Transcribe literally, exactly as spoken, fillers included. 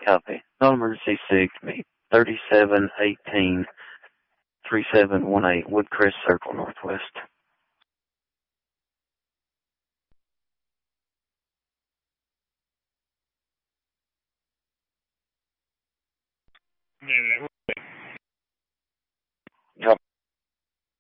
Copy. Non-emergency sig to me. thirty-seven eighteen three seven one eight Woodcrest Circle Northwest. Yeah,